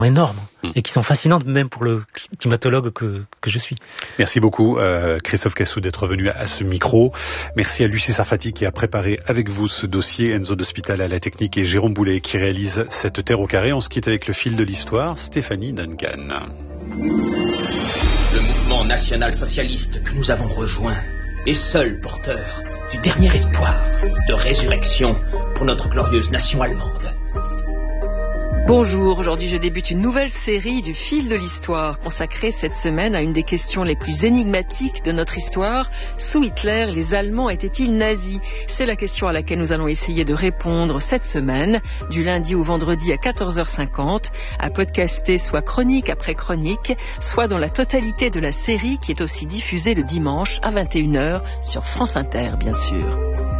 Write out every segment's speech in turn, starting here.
énormes et qui sont fascinantes même pour le climatologue que je suis. Merci beaucoup Christophe Cassou d'être venu à ce micro. Merci à Lucie Sarfati qui a préparé avec vous ce dossier, Enzo d'Hospital à la technique et Jérôme Boulet qui réalise cette Terre au carré. On se quitte avec le fil de l'histoire, Stéphanie Duncan. Le mouvement national-socialiste que nous avons rejoint est seul porteur du dernier espoir de résurrection pour notre glorieuse nation allemande. Bonjour, aujourd'hui je débute une nouvelle série du fil de l'histoire consacrée cette semaine à une des questions les plus énigmatiques de notre histoire. Sous Hitler, les Allemands étaient-ils nazis? C'est la question à laquelle nous allons essayer de répondre cette semaine, du lundi au vendredi à 14h50, à podcaster soit chronique après chronique, soit dans la totalité de la série qui est aussi diffusée le dimanche à 21h sur France Inter, bien sûr.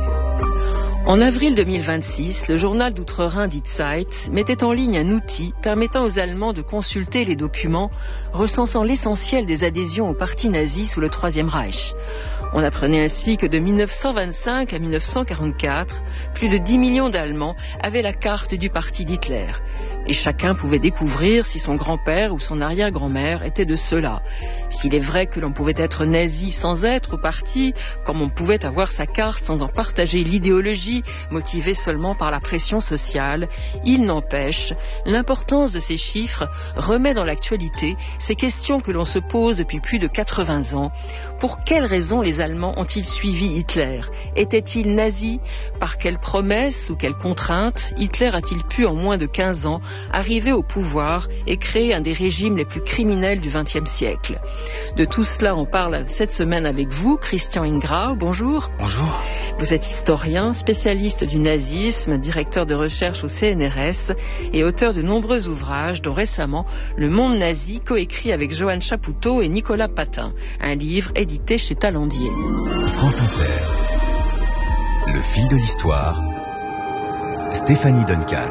En avril 2026, le journal d'Outre-Rhin Die Zeit mettait en ligne un outil permettant aux Allemands de consulter les documents recensant l'essentiel des adhésions au parti nazi sous le Troisième Reich. On apprenait ainsi que de 1925 à 1944, plus de 10 millions d'Allemands avaient la carte du parti d'Hitler. Et chacun pouvait découvrir si son grand-père ou son arrière-grand-mère était de ceux-là. S'il est vrai que l'on pouvait être nazi sans être au parti, comme on pouvait avoir sa carte sans en partager l'idéologie, motivée seulement par la pression sociale, il n'empêche, l'importance de ces chiffres remet dans l'actualité ces questions que l'on se pose depuis plus de 80 ans. Pour quelles raisons les Allemands ont-ils suivi Hitler? Étaient-ils nazis? Par quelles promesses ou quelles contraintes Hitler a-t-il pu en moins de 15 ans arriver au pouvoir et créer un des régimes les plus criminels du XXe siècle? De tout cela, on parle cette semaine avec vous, Christian Ingrao. Bonjour. Bonjour. Vous êtes historien, spécialiste du nazisme, directeur de recherche au CNRS et auteur de nombreux ouvrages, dont récemment Le Monde nazi, coécrit avec Johan Chapoutot et Nicolas Patin, un livre édité chez Talandier. France Inter. Le fil de l'histoire. Stéphanie Duncan.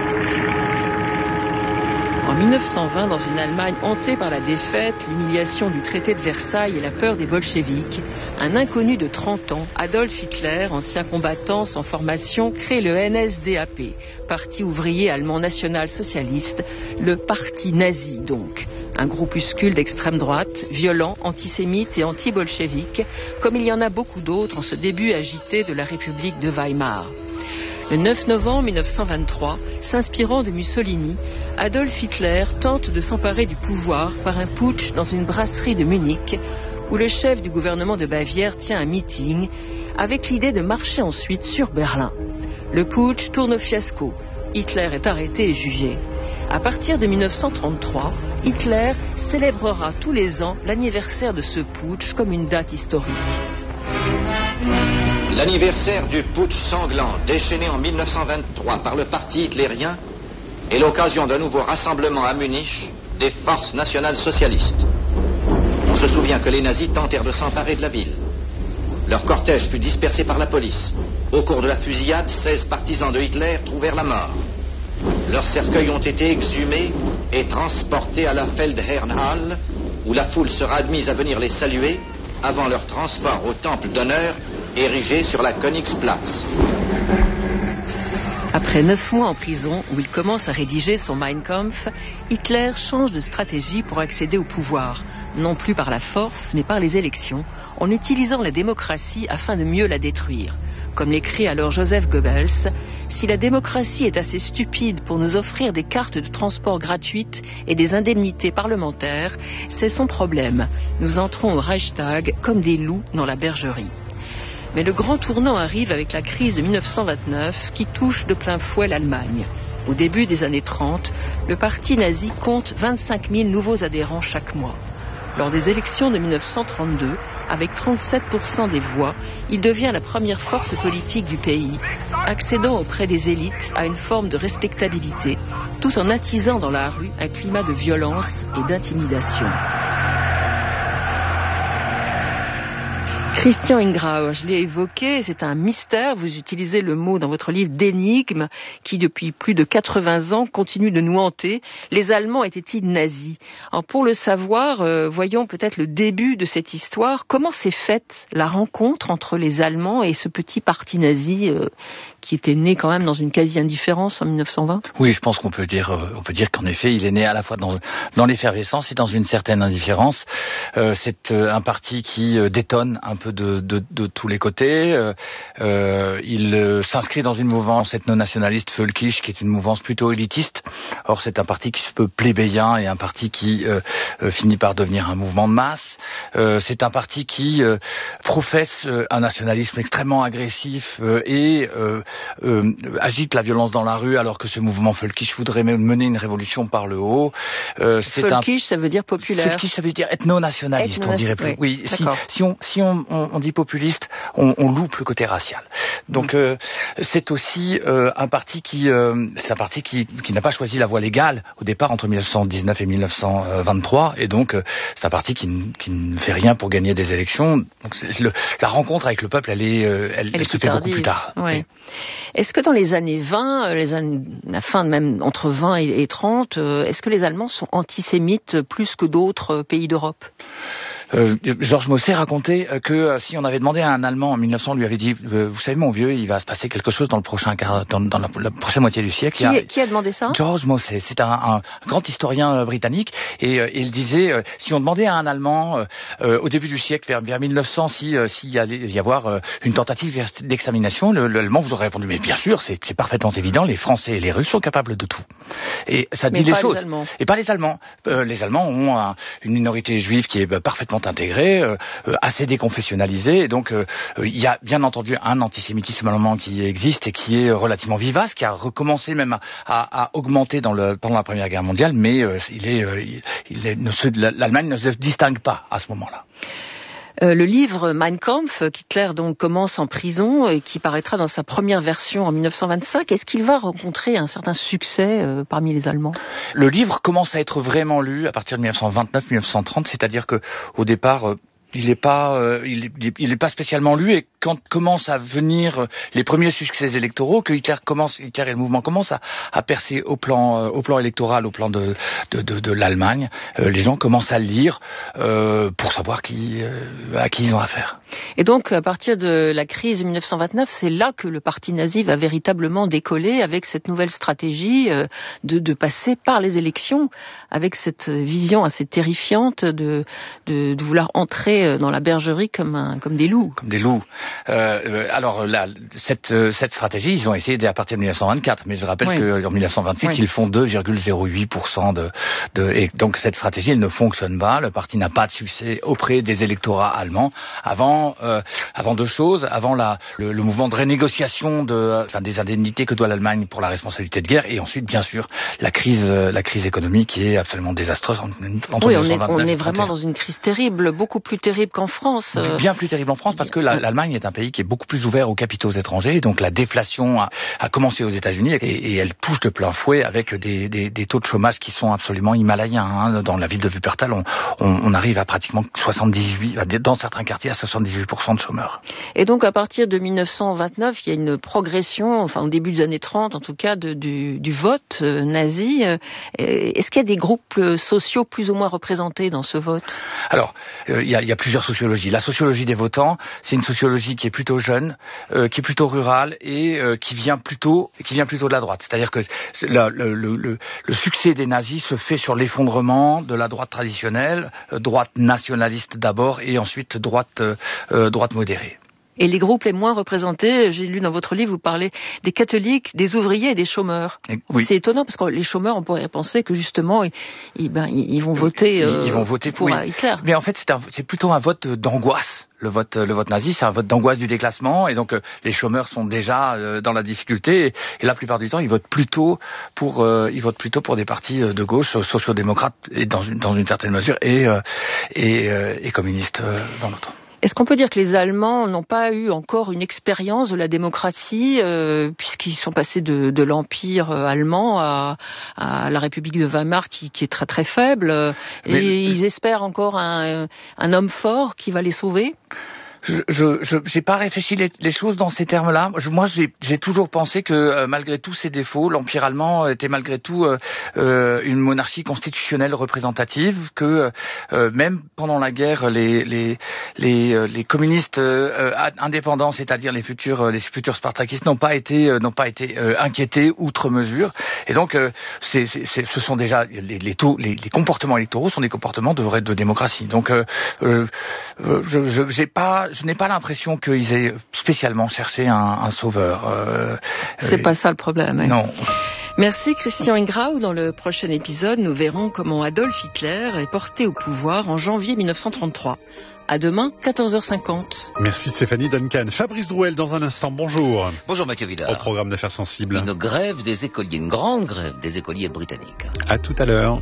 En 1920, dans une Allemagne hantée par la défaite, l'humiliation du traité de Versailles et la peur des bolcheviks, un inconnu de 30 ans, Adolf Hitler, ancien combattant sans formation, crée le NSDAP, Parti ouvrier allemand national-socialiste, le parti nazi donc. Un groupuscule d'extrême droite, violent, antisémite et anti-bolchevique, comme il y en a beaucoup d'autres en ce début agité de la République de Weimar. Le 9 novembre 1923, s'inspirant de Mussolini, Adolf Hitler tente de s'emparer du pouvoir par un putsch dans une brasserie de Munich, où le chef du gouvernement de Bavière tient un meeting, avec l'idée de marcher ensuite sur Berlin. Le putsch tourne au fiasco. Hitler est arrêté et jugé. À partir de 1933, Hitler célébrera tous les ans l'anniversaire de ce putsch comme une date historique. L'anniversaire du putsch sanglant déchaîné en 1923 par le parti hitlérien est l'occasion d'un nouveau rassemblement à Munich des forces nationales socialistes. On se souvient que les nazis tentèrent de s'emparer de la ville. Leur cortège fut dispersé par la police. Au cours de la fusillade, 16 partisans de Hitler trouvèrent la mort. Leurs cercueils ont été exhumés et transportés à la Feldherrnhalle, où la foule sera admise à venir les saluer avant leur transport au temple d'honneur érigé sur la Königsplatz. Après 9 mois en prison, où il commence à rédiger son Mein Kampf, Hitler change de stratégie pour accéder au pouvoir, non plus par la force, mais par les élections, en utilisant la démocratie afin de mieux la détruire. Comme l'écrit alors Joseph Goebbels, « Si la démocratie est assez stupide pour nous offrir des cartes de transport gratuites et des indemnités parlementaires, c'est son problème. Nous entrons au Reichstag comme des loups dans la bergerie. » Mais le grand tournant arrive avec la crise de 1929 qui touche de plein fouet l'Allemagne. Au début des années 30, le parti nazi compte 25 000 nouveaux adhérents chaque mois. Lors des élections de 1932, avec 37% des voix, il devient la première force politique du pays, accédant auprès des élites à une forme de respectabilité, tout en attisant dans la rue un climat de violence et d'intimidation. Christian Ingrao, je l'ai évoqué, c'est un mystère, vous utilisez le mot dans votre livre d'énigme, qui depuis plus de 80 ans continue de nous hanter. Les Allemands étaient-ils nazis? Alors pour le savoir, voyons peut-être le début de cette histoire. Comment s'est faite la rencontre entre les Allemands et ce petit parti nazi qui était né quand même dans une quasi-indifférence en 1920. Oui, je pense qu'on peut dire qu'en effet, il est né à la fois dans l'effervescence et dans une certaine indifférence. C'est un parti qui détonne un peu de tous les côtés. Il s'inscrit dans une mouvance ethno-nationaliste völkisch, qui est une mouvance plutôt élitiste. Or, c'est un parti qui se peut plébéien et un parti qui finit par devenir un mouvement de masse. C'est un parti qui professe un nationalisme extrêmement agressif et agite la violence dans la rue, alors que ce mouvement völkisch voudrait mener une révolution par le haut. Völkisch, ça veut dire populaire. Völkisch, ça veut dire ethno-nationaliste, on dirait plus. Oui, si on dit populiste, on loupe le côté racial. Donc c'est aussi un parti qui n'a pas choisi la voie légale au départ entre 1919 et 1923, et donc c'est un parti qui ne fait rien pour gagner des élections. Donc la rencontre avec le peuple, elle se fait beaucoup plus tard. Ouais. Oui. Est-ce que dans les années 20, la fin même entre 20 et 30, est-ce que les Allemands sont antisémites plus que d'autres pays d'Europe ? Georges Mossé racontait que si on avait demandé à un Allemand en 1900, on lui avait dit vous savez mon vieux, il va se passer quelque chose dans la prochaine moitié du siècle. Qui a demandé ça ? Georges Mossé, c'est un grand historien britannique, et il disait si on demandait à un Allemand au début du siècle, vers 1900, s'il allait y avoir une tentative d'extermination, l'Allemand vous aurait répondu mais bien sûr, c'est parfaitement évident, les Français et les Russes sont capables de tout. Et ça dit les choses. Et pas les Allemands. Les Allemands ont une minorité juive qui est parfaitement intégrée, assez déconfessionnalisée, et donc il y a bien entendu un antisémitisme allemand qui existe et qui est relativement vivace, qui a recommencé même à augmenter pendant la Première Guerre mondiale, mais l'Allemagne ne se distingue pas à ce moment-là. Le livre Mein Kampf, qu'Hitler donc commence en prison et qui paraîtra dans sa première version en 1925, est-ce qu'il va rencontrer un certain succès parmi les Allemands ? Le livre commence à être vraiment lu à partir de 1929-1930, c'est-à-dire que au départ il est pas spécialement lu, et quand commencent à venir les premiers succès électoraux, que Hitler et le mouvement commencent à percer au plan électoral, au plan de l'Allemagne, les gens commencent à le lire pour savoir à qui ils ont affaire. Et donc à partir de la crise de 1929, c'est là que le parti nazi va véritablement décoller, avec cette nouvelle stratégie de passer par les élections, avec cette vision assez terrifiante de vouloir entrer dans la bergerie comme des loups. Comme des loups. Alors là, cette stratégie, ils ont essayé dès à partir de 1924, mais je rappelle qu'en 1928, ils font 2,08% et donc cette stratégie, elle ne fonctionne pas. Le parti n'a pas de succès auprès des électorats allemands. Avant deux choses, avant le mouvement de renégociation des indemnités que doit l'Allemagne pour la responsabilité de guerre, et ensuite, bien sûr, la crise économique qui est absolument désastreuse entre 1929 et 1931. On est vraiment dans une crise terrible, beaucoup plus terrible qu'en France. Bien plus terrible en France, parce que l'Allemagne est un pays qui est beaucoup plus ouvert aux capitaux étrangers, donc la déflation a commencé aux États-Unis et elle touche de plein fouet avec des taux de chômage qui sont absolument himalayens. Dans la ville de Wuppertal, on arrive à pratiquement 78, dans certains quartiers à 78% de chômeurs. Et donc à partir de 1929, il y a une progression, enfin au début des années 30 en tout cas, du vote nazi. Est-ce qu'il y a des groupes sociaux plus ou moins représentés dans ce vote ? Alors, il y a plusieurs sociologies. La sociologie des votants, c'est une sociologie qui est plutôt jeune, qui est plutôt rurale et qui vient plutôt de la droite. C'est-à-dire que le succès des nazis se fait sur l'effondrement de la droite traditionnelle, droite nationaliste d'abord et ensuite droite modérée. Et les groupes les moins représentés, j'ai lu dans votre livre, vous parlez des catholiques, des ouvriers et des chômeurs. Oui. C'est étonnant parce que les chômeurs, on pourrait penser que justement, ils vont voter, pour Hitler. Mais en fait, c'est plutôt un vote d'angoisse. Le vote nazi, c'est un vote d'angoisse du déclassement, et donc les chômeurs sont déjà dans la difficulté, et la plupart du temps, ils votent plutôt pour des partis de gauche, sociaux-démocrates, et dans une certaine mesure, et communistes dans l'autre. Est-ce qu'on peut dire que les Allemands n'ont pas eu encore une expérience de la démocratie, puisqu'ils sont passés de l'Empire allemand à la République de Weimar qui est très très faible, et ils espèrent encore un homme fort qui va les sauver ? j'ai pas réfléchi les choses dans ces termes-là. Moi, j'ai toujours pensé que malgré tous ses défauts, l'Empire allemand était malgré tout une monarchie constitutionnelle représentative. Que même pendant la guerre, les communistes indépendants, c'est-à-dire les futurs spartakistes, n'ont pas été inquiétés outre mesure. Et donc, ce sont déjà les comportements électoraux sont des comportements de démocratie. Donc, je n'ai pas l'impression qu'ils aient spécialement cherché un sauveur. C'est pas ça le problème. Hein. Non. Merci Christian Ingrao. Dans le prochain épisode, nous verrons comment Adolf Hitler est porté au pouvoir en janvier 1933. À demain, 14h50. Merci Stéphanie Duncan. Fabrice Drouel dans un instant, bonjour. Bonjour Mathieu Vidal. Au programme d'affaires sensibles. Une grève des écoliers, une grande grève des écoliers britanniques. À tout à l'heure.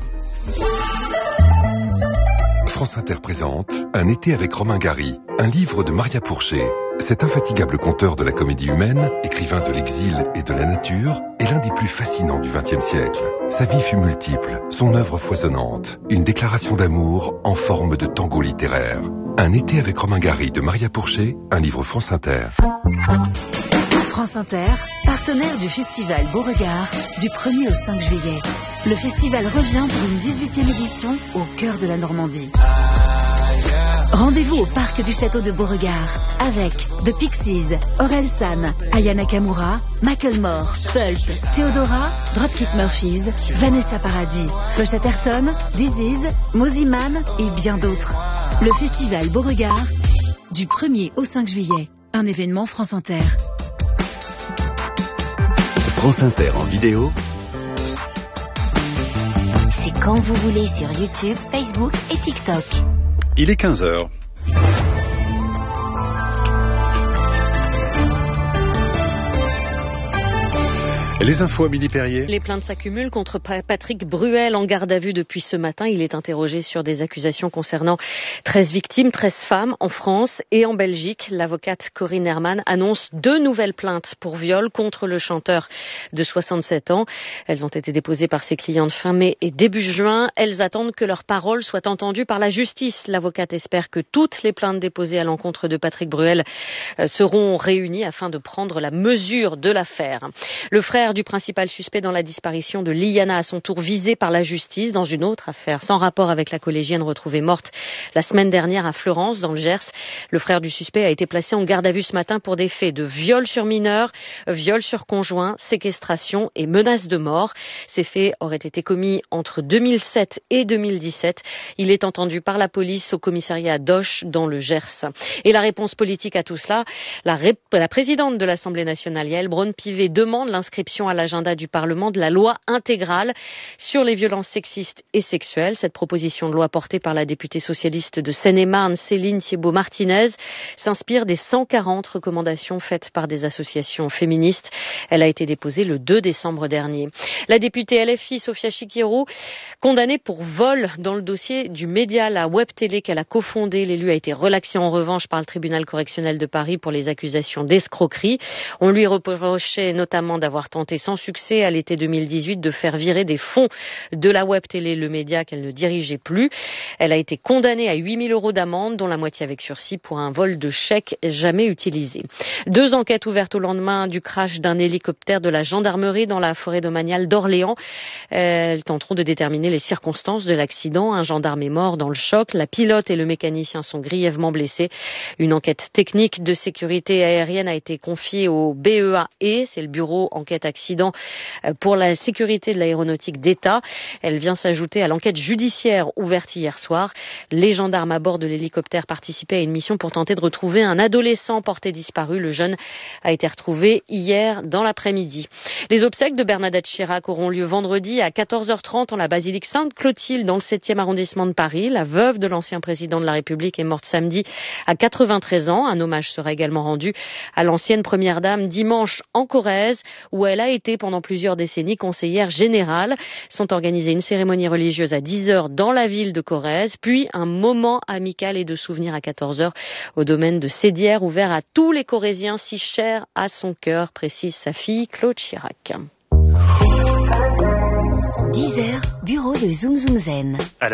France Inter présente Un été avec Romain Gary, un livre de Maria Pourchet. Cet infatigable conteur de la comédie humaine, écrivain de l'exil et de la nature, est l'un des plus fascinants du XXe siècle. Sa vie fut multiple, son œuvre foisonnante, une déclaration d'amour en forme de tango littéraire. Un été avec Romain Gary de Maria Pourchet, un livre France Inter. France Inter, partenaire du festival Beauregard, du 1er au 5 juillet. Le festival revient pour une 18e édition au cœur de la Normandie. Rendez-vous au parc du château de Beauregard avec The Pixies, Orelsan, Aya Nakamura, Macklemore, Pulp, Theodora, Dropkick Murphys, Vanessa Paradis, Flush Atherton, Disease, Moziman et bien d'autres. Le festival Beauregard du 1er au 5 juillet. Un événement France Inter. France Inter en vidéo. C'est quand vous voulez sur YouTube, Facebook et TikTok. Il est 15h. Les infos à Midi Perrier. Les plaintes s'accumulent contre Patrick Bruel en garde à vue depuis ce matin. Il est interrogé sur des accusations concernant 13 victimes, 13 femmes en France et en Belgique. L'avocate Corinne Herman annonce 2 nouvelles plaintes pour viol contre le chanteur de 67 ans. Elles ont été déposées par ses clientes fin mai et début juin. Elles attendent que leurs paroles soient entendues par la justice. L'avocate espère que toutes les plaintes déposées à l'encontre de Patrick Bruel seront réunies afin de prendre la mesure de l'affaire. Le frère du principal suspect dans la disparition de Liliana, à son tour visé par la justice dans une autre affaire sans rapport avec la collégienne retrouvée morte la semaine dernière à Fleurance dans le Gers. Le frère du suspect a été placé en garde à vue ce matin pour des faits de viol sur mineur, viol sur conjoint, séquestration et menace de mort. Ces faits auraient été commis entre 2007 et 2017. Il est entendu par la police au commissariat d'Auch dans le Gers. Et la réponse politique à tout cela, la présidente de l'Assemblée nationale, Yaël Braun-Pivet, demande l'inscription à l'agenda du Parlement de la loi intégrale sur les violences sexistes et sexuelles. Cette proposition de loi portée par la députée socialiste de Seine-et-Marne, Céline Thiebaud-Martinez, s'inspire des 140 recommandations faites par des associations féministes. Elle a été déposée le 2 décembre dernier. La députée LFI, Sophia Chikirou, condamnée pour vol dans le dossier du média, la web télé qu'elle a cofondée. L'élu a été relaxé en revanche par le tribunal correctionnel de Paris pour les accusations d'escroquerie. On lui reprochait notamment d'avoir tenté sans succès à l'été 2018 de faire virer des fonds de la web télé, le média qu'elle ne dirigeait plus. Elle a été condamnée à 8 000 € d'amende, dont la moitié avec sursis pour un vol de chèques jamais utilisé. 2 enquêtes ouvertes au lendemain du crash d'un hélicoptère de la gendarmerie dans la forêt domaniale d'Orléans. Elles tenteront de déterminer les circonstances de l'accident. Un gendarme est mort dans le choc. La pilote et le mécanicien sont grièvement blessés. Une enquête technique de sécurité aérienne a été confiée au BEAE, c'est le bureau enquête accident pour la sécurité de l'aéronautique d'État. Elle vient s'ajouter à l'enquête judiciaire ouverte hier soir. Les gendarmes à bord de l'hélicoptère participaient à une mission pour tenter de retrouver un adolescent porté disparu. Le jeune a été retrouvé hier dans l'après-midi. Les obsèques de Bernadette Chirac auront lieu vendredi à 14h30 en la basilique Sainte-Clotilde dans le 7e arrondissement de Paris. La veuve de l'ancien président de la République est morte samedi à 93 ans. Un hommage sera également rendu à l'ancienne première dame dimanche en Corrèze, où elle a été pendant plusieurs décennies conseillère générale. Sont organisées une cérémonie religieuse à 10h dans la ville de Corrèze, puis un moment amical et de souvenirs à 14h au domaine de Sédières, ouvert à tous les Corréziens si chers à son cœur, précise sa fille Claude Chirac. 10h, bureau de Zoom Zoom Zen. Alors,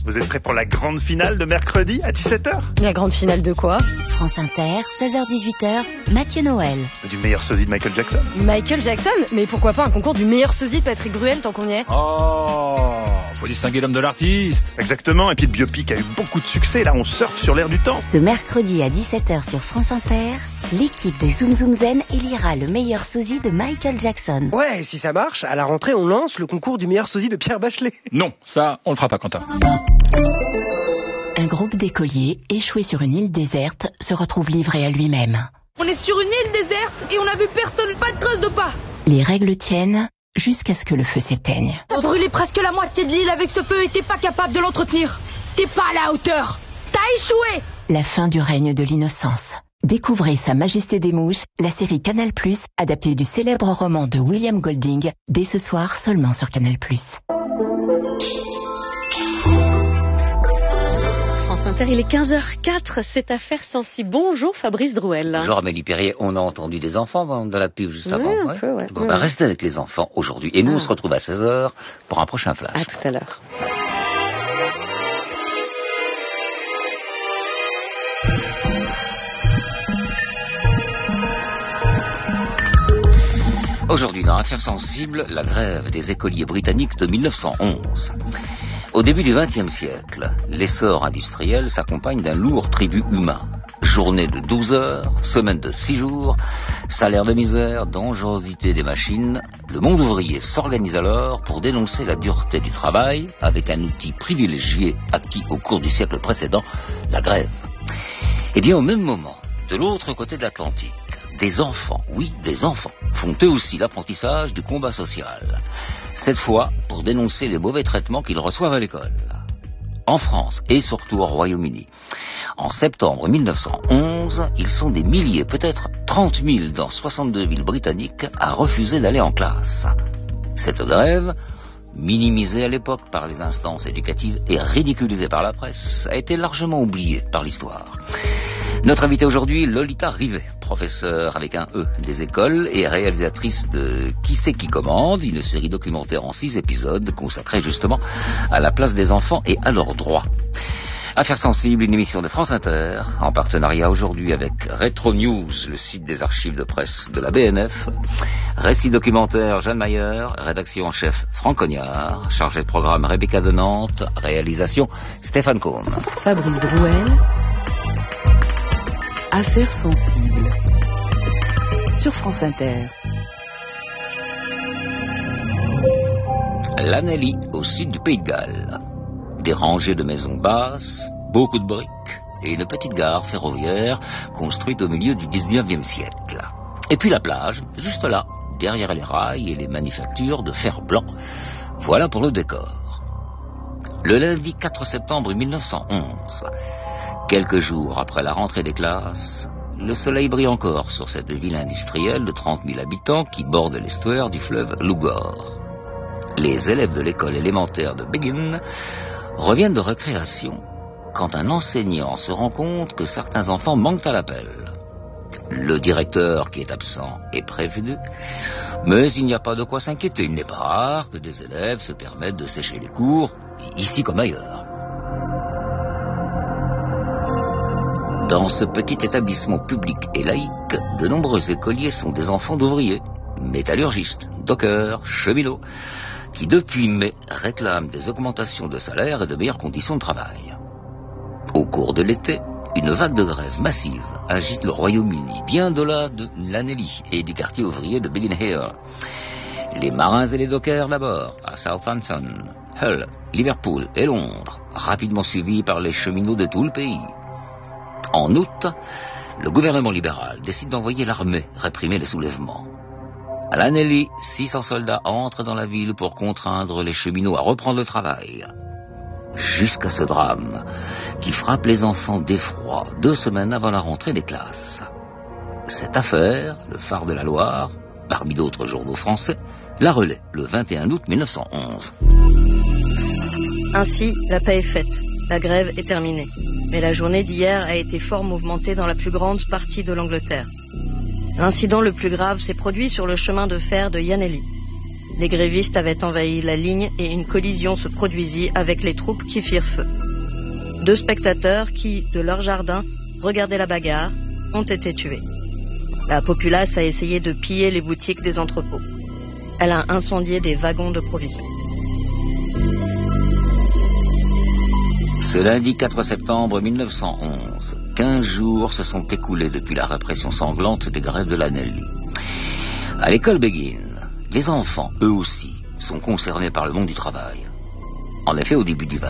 Vous êtes prêts pour la grande finale de mercredi à 17h? La grande finale de quoi? France Inter, 16h-18h, Mathieu Noël. Du meilleur sosie de Michael Jackson. Michael Jackson? Mais pourquoi pas un concours du meilleur sosie de Patrick Bruel tant qu'on y est? Oh, faut distinguer l'homme de l'artiste. Exactement, et puis le biopic a eu beaucoup de succès, là on surfe sur l'air du temps. Ce mercredi à 17h sur France Inter, l'équipe de Zoom Zoom Zen élira le meilleur sosie de Michael Jackson. Ouais, si ça marche, à la rentrée on lance le concours du meilleur sosie de Pierre Bachelet. Non, ça, on le fera pas, Quentin. Un groupe d'écoliers, échoué sur une île déserte, se retrouve livré à lui-même. On est sur une île déserte et on a vu personne, pas de trace de pas. Les règles tiennent jusqu'à ce que le feu s'éteigne. On a brûlé presque la moitié de l'île avec ce feu et t'es pas capable de l'entretenir. T'es pas à la hauteur. T'as échoué. La fin du règne de l'innocence. Découvrez Sa Majesté des Mouches, la série Canal+, adaptée du célèbre roman de William Golding, dès ce soir seulement sur Canal+. France Inter, il est 15h04, c'est Affaires sensibles. Bonjour Fabrice Drouel. Bonjour Amélie Perrier, on a entendu des enfants dans la pub juste avant. Un peu, ouais. Bon, restez avec les enfants aujourd'hui. Et nous, on se retrouve à 16h pour un prochain flash. À tout à l'heure. Aujourd'hui, dans Affaires sensibles, la grève des écoliers britanniques de 1911. Au début du XXe siècle, l'essor industriel s'accompagne d'un lourd tribut humain. Journée de 12 heures, semaine de 6 jours, salaire de misère, dangerosité des machines. Le monde ouvrier s'organise alors pour dénoncer la dureté du travail avec un outil privilégié acquis au cours du siècle précédent, la grève. Eh bien, au même moment, de l'autre côté de l'Atlantique, des enfants, oui, des enfants, font eux aussi l'apprentissage du combat social. Cette fois, pour dénoncer les mauvais traitements qu'ils reçoivent à l'école. En France et surtout au Royaume-Uni. En septembre 1911, ils sont des milliers, peut-être 30 000 dans 62 villes britanniques à refuser d'aller en classe. Cette grève, minimisée à l'époque par les instances éducatives et ridiculisée par la presse, a été largement oubliée par l'histoire. Notre invitée aujourd'hui, Lolita Rivet, professeure avec un E des écoles et réalisatrice de Qui c'est qui commande, une série documentaire en 6 épisodes consacrée justement à la place des enfants et à leurs droits. Affaires sensibles, une émission de France Inter, en partenariat aujourd'hui avec Retro News, le site des archives de presse de la BNF. Récit documentaire Jeanne Mayer, rédaction en chef Franck Cognard, chargé de programme Rebecca de Nantes, réalisation Stéphane Cohn. Fabrice Drouel. Affaires sensibles sur France Inter. L'Anelli, au sud du Pays de Galles. Des rangées de maisons basses, beaucoup de briques et une petite gare ferroviaire construite au milieu du 19e siècle. Et puis la plage, juste là, derrière les rails et les manufactures de fer blanc. Voilà pour le décor. Le lundi 4 septembre 1911, quelques jours après la rentrée des classes, le soleil brille encore sur cette ville industrielle de 30 000 habitants qui borde l'estuaire du fleuve Lougor. Les élèves de l'école élémentaire de Begin reviennent de récréation quand un enseignant se rend compte que certains enfants manquent à l'appel. Le directeur, qui est absent, est prévenu, mais il n'y a pas de quoi s'inquiéter. Il n'est pas rare que des élèves se permettent de sécher les cours, ici comme ailleurs. Dans ce petit établissement public et laïque, de nombreux écoliers sont des enfants d'ouvriers, métallurgistes, dockers, cheminots, qui depuis mai réclament des augmentations de salaire et de meilleures conditions de travail. Au cours de l'été, une vague de grève massive agite le Royaume-Uni, bien au-delà de l'Anelli et du quartier ouvrier de Biggin Hill. Les marins et les dockers d'abord, à Southampton, Hull, Liverpool et Londres, rapidement suivis par les cheminots de tout le pays. En août, le gouvernement libéral décide d'envoyer l'armée réprimer les soulèvements. À l'Anelli, 600 soldats entrent dans la ville pour contraindre les cheminots à reprendre le travail. Jusqu'à ce drame qui frappe les enfants d'effroi 2 semaines avant la rentrée des classes. Cette affaire, le Phare de la Loire, parmi d'autres journaux français, la relaie le 21 août 1911. Ainsi, la paix est faite. La grève est terminée. Mais la journée d'hier a été fort mouvementée dans la plus grande partie de l'Angleterre. L'incident le plus grave s'est produit sur le chemin de fer de Llanelli. Les grévistes avaient envahi la ligne et une collision se produisit avec les troupes qui firent feu. 2 spectateurs qui, de leur jardin, regardaient la bagarre, ont été tués. La populace a essayé de piller les boutiques des entrepôts. Elle a incendié des wagons de provisions. Ce lundi 4 septembre 1911, 15 jours se sont écoulés depuis la répression sanglante des grèves de l'Anelli. À l'école Begin, les enfants, eux aussi, sont concernés par le monde du travail. En effet, au début du